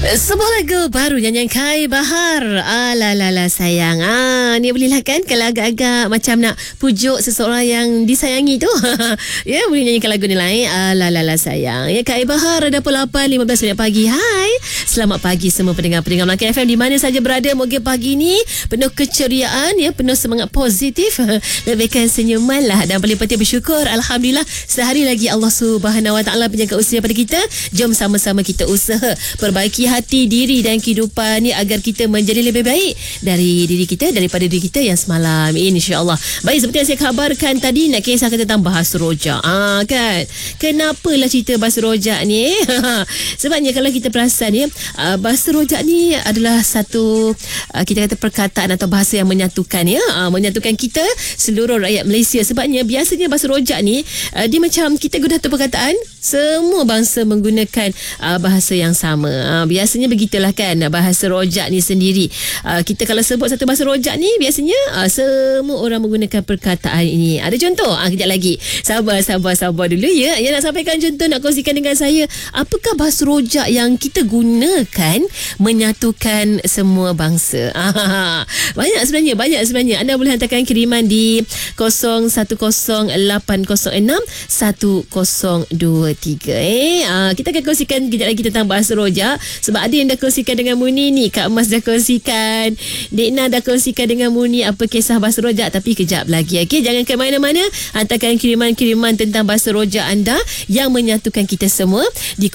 Sebuah lagu baru nyanyian Kai Bahar. Alalala sayang. Ni bolehlah kan kalau agak-agak macam nak pujuk seseorang yang disayangi tu. Ya, boleh nyanyikan lagu ni lain. Alalala sayang. Ya, Kai Bahar ada pukul 8.15 pagi. Hai. Selamat pagi semua pendengar-pendengar Melaka FM di mana saja berada. Moga pagi ni penuh keceriaan, ya, penuh semangat positif. Lebihkan senyuman lah dan paling penting bersyukur. Alhamdulillah sehari lagi Allah Subhanahu Wa Taala penjaga usia pada kita. Jom sama-sama kita usaha perbaiki hati, diri dan kehidupan ni agar kita menjadi lebih baik dari diri kita daripada diri kita yang semalam, insya-Allah. Baik, seperti yang saya kabarkan tadi, nak kisahkan tentang bahasa rojak. Kan, kenapalah cerita bahasa rojak ni? Sebabnya kalau kita perasan ya, bahasa rojak ni adalah satu kita kata perkataan atau bahasa yang menyatukan, ya, menyatukan kita seluruh rakyat Malaysia. Sebabnya biasanya bahasa rojak ni dia macam kita guna satu perkataan, semua bangsa menggunakan bahasa yang sama. Biasanya begitulah kan bahasa rojak ni sendiri. Kita kalau sebut satu bahasa rojak ni biasanya semua orang menggunakan perkataan ini. Ada contoh? Kejap lagi. Sabar dulu ya. Yang nak sampaikan contoh, nak kongsikan dengan saya, apakah bahasa rojak yang kita gunakan menyatukan semua bangsa? Banyak sebenarnya. Anda boleh hantarkan kiriman di 0106-1023. Kita akan kongsikan kejap lagi tentang bahasa rojak. Sebab ada yang dah kongsikan dengan Muni ni. Kak Mas dah kongsikan, Dekna dah kongsikan dengan Muni apa kisah bahasa rojak. Tapi kejap lagi, okey? Jangan ke mana-mana. Hantarkan kiriman-kiriman tentang bahasa rojak anda yang menyatukan kita semua di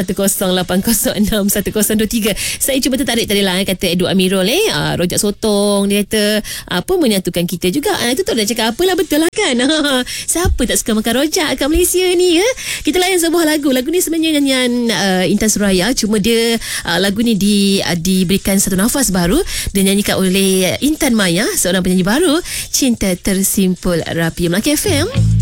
0108061023. Saya cuba tertarik tadi lah kata Edu Amirul rojak sotong. Dia kata apa menyatukan kita juga. Itu tak nak cakap apalah, betul lah kan? Siapa tak suka makan rojak kat Malaysia ni, ya? Kita layan sebuah lagu. Lagu ni sebenarnya nyanyian Intan Suraya. Cuma dia lagu ni diberikan satu nafas baru. Dinyanyikan oleh Intan Maya, seorang penyanyi baru. Cinta Tersimpul Rapi. Melaka FM.